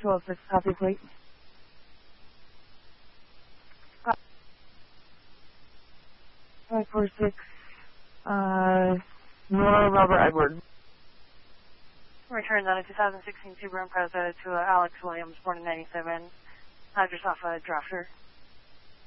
206, copy, plate. 546, Nora Robert Edward. Return on a 2016 Subaru Impreza to Alex Williams, born in 97. Address off a drafter.